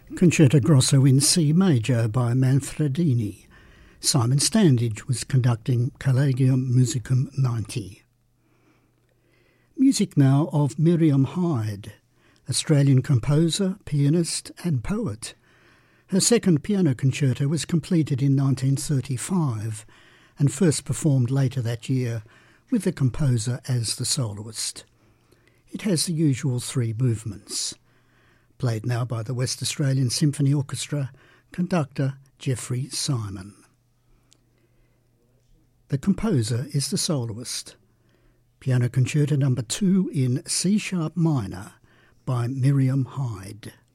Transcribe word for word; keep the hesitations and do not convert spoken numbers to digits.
Concerto Grosso in C major by Manfredini. Simon Standage was conducting Collegium Musicum ninety. Music now of Miriam Hyde, Australian composer, pianist and poet. Her second piano concerto was completed in nineteen thirty-five and first performed later that year with the composer as the soloist. It has the usual three movements. Played now by the West Australian Symphony Orchestra, conductor Geoffrey Simon. The composer is the soloist. Piano Concerto number two in C-sharp minor by Miriam Hyde.